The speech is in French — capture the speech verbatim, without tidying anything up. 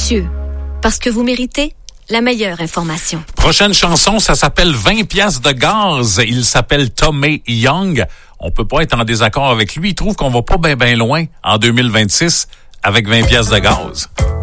Vertueux, parce que vous méritez la meilleure information. Prochaine chanson, ça s'appelle vingt piastres de gaz. Il s'appelle Tommy Young. On peut pas être en désaccord avec lui. Il trouve qu'on va pas bien ben loin en deux mille vingt-six avec vingt piastres de gaz.